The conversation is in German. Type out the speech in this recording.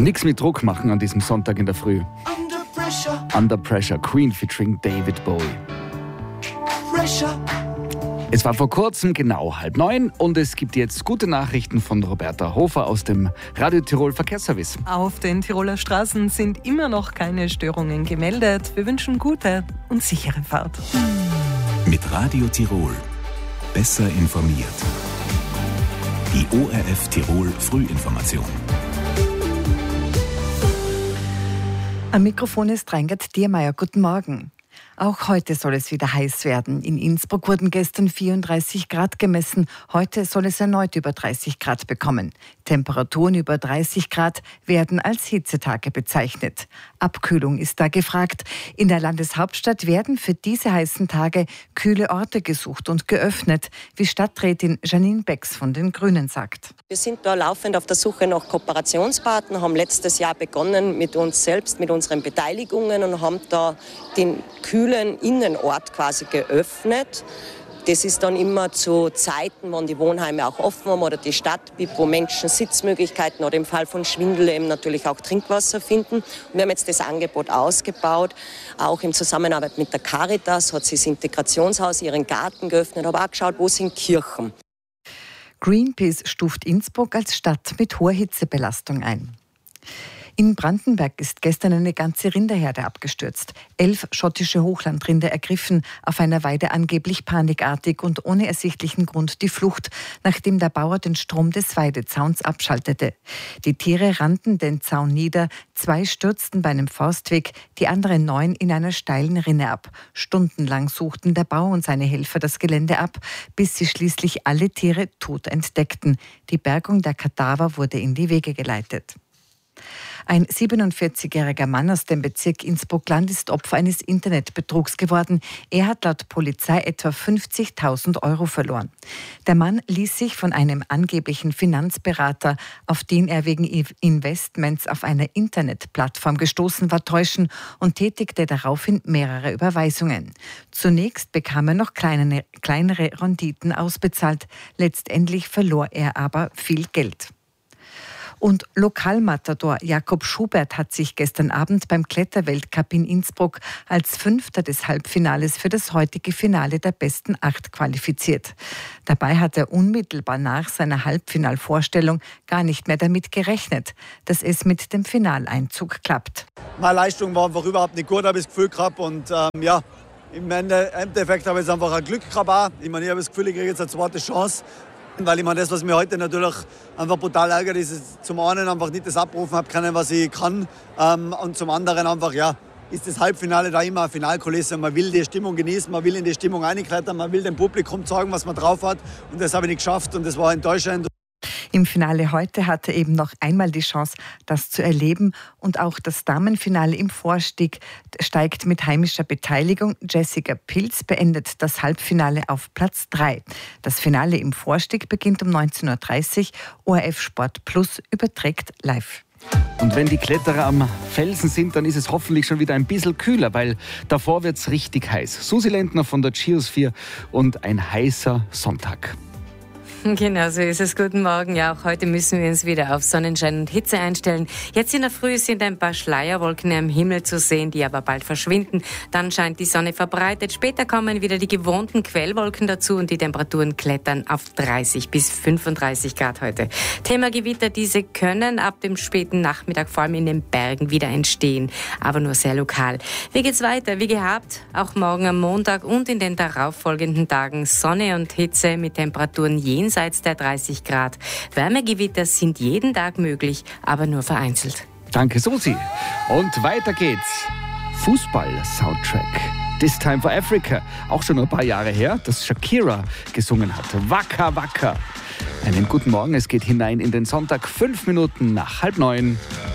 Nichts mit Druck machen an diesem Sonntag in der Früh. Under Pressure, Queen featuring David Bowie. Es war vor kurzem genau 8:30 und es gibt jetzt gute Nachrichten von Roberta Hofer aus dem Radio Tirol Verkehrsservice. Auf den Tiroler Straßen sind immer noch keine Störungen gemeldet. Wir wünschen gute und sichere Fahrt. Mit Radio Tirol. Besser informiert. Die ORF Tirol Frühinformation. Am Mikrofon ist Reingert Diermeier. Guten Morgen. Auch heute soll es wieder heiß werden. In Innsbruck wurden gestern 34 Grad gemessen. Heute soll es erneut über 30 Grad bekommen. Temperaturen über 30 Grad werden als Hitzetage bezeichnet. Abkühlung ist da gefragt. In der Landeshauptstadt werden für diese heißen Tage kühle Orte gesucht und geöffnet, wie Stadträtin Janine Becks von den Grünen sagt. Wir sind da laufend auf der Suche nach Kooperationspartnern, haben letztes Jahr begonnen mit uns selbst, mit unseren Beteiligungen und haben da den kühlen Innenort quasi geöffnet. Das ist dann immer zu Zeiten, wann die Wohnheime auch offen haben oder die Stadt gibt, wo Menschen Sitzmöglichkeiten oder im Fall von Schwindel eben natürlich auch Trinkwasser finden. Und wir haben jetzt das Angebot ausgebaut, auch in Zusammenarbeit mit der Caritas hat sie das Integrationshaus, ihren Garten geöffnet, aber auch geschaut, wo sind Kirchen. Greenpeace stuft Innsbruck als Stadt mit hoher Hitzebelastung ein. In Brandenberg ist gestern eine ganze Rinderherde abgestürzt. 11 schottische Hochlandrinder ergriffen auf einer Weide angeblich panikartig und ohne ersichtlichen Grund die Flucht, nachdem der Bauer den Strom des Weidezauns abschaltete. Die Tiere rannten den Zaun nieder, 2 stürzten bei einem Forstweg, die anderen 9 in einer steilen Rinne ab. Stundenlang suchten der Bauer und seine Helfer das Gelände ab, bis sie schließlich alle Tiere tot entdeckten. Die Bergung der Kadaver wurde in die Wege geleitet. Ein 47-jähriger Mann aus dem Bezirk Innsbruck-Land ist Opfer eines Internetbetrugs geworden. Er hat laut Polizei etwa 50.000 Euro verloren. Der Mann ließ sich von einem angeblichen Finanzberater, auf den er wegen Investments auf einer Internetplattform gestoßen war, täuschen und tätigte daraufhin mehrere Überweisungen. Zunächst bekam er noch kleinere Renditen ausbezahlt. Letztendlich verlor er aber viel Geld. Und Lokalmatador Jakob Schubert hat sich gestern Abend beim Kletterweltcup in Innsbruck als Fünfter des Halbfinales für das heutige Finale der besten 8 qualifiziert. Dabei hat er unmittelbar nach seiner Halbfinalvorstellung gar nicht mehr damit gerechnet, dass es mit dem Finaleinzug klappt. Meine Leistung war einfach überhaupt nicht gut, habe ich das Gefühl gehabt. Und im Endeffekt habe ich jetzt einfach ein Glück gehabt. Ich meine, ich habe das Gefühl, ich kriege jetzt eine zweite Chance. Weil ich meine, das, was mir heute natürlich einfach brutal ärgert, ist zum einen einfach nicht das abrufen habe können, was ich kann. Und zum anderen einfach, ist das Halbfinale da immer eine Finalkulisse. Man will die Stimmung genießen, man will in die Stimmung reinklettern, man will dem Publikum zeigen, was man drauf hat. Und das habe ich nicht geschafft und das war enttäuschend. Im Finale heute hatte er eben noch einmal die Chance, das zu erleben. Und auch das Damenfinale im Vorstieg steigt mit heimischer Beteiligung. Jessica Pilz beendet das Halbfinale auf Platz 3. Das Finale im Vorstieg beginnt um 19.30 Uhr. ORF Sport Plus überträgt live. Und wenn die Kletterer am Felsen sind, dann ist es hoffentlich schon wieder ein bisschen kühler, weil davor wird es richtig heiß. Susi Lendner von der Geosphere und ein heißer Sonntag. Genau, so ist es. Guten Morgen. Ja, auch heute müssen wir uns wieder auf Sonnenschein und Hitze einstellen. Jetzt in der Früh sind ein paar Schleierwolken am Himmel zu sehen, die aber bald verschwinden. Dann scheint die Sonne verbreitet. Später kommen wieder die gewohnten Quellwolken dazu und die Temperaturen klettern auf 30 bis 35 Grad heute. Thema Gewitter, diese können ab dem späten Nachmittag vor allem in den Bergen wieder entstehen, aber nur sehr lokal. Wie geht's weiter? Wie gehabt, auch morgen am Montag und in den darauffolgenden Tagen Sonne und Hitze mit Temperaturen jenseits der 30 Grad. Wärmegewitter sind jeden Tag möglich, aber nur vereinzelt. Danke, Susi. Und weiter geht's. Fußball-Soundtrack. This Time for Africa. Auch schon ein paar Jahre her, dass Shakira gesungen hat. Waka Waka. Einen guten Morgen, es geht hinein in den Sonntag, 5 Minuten nach 8:30.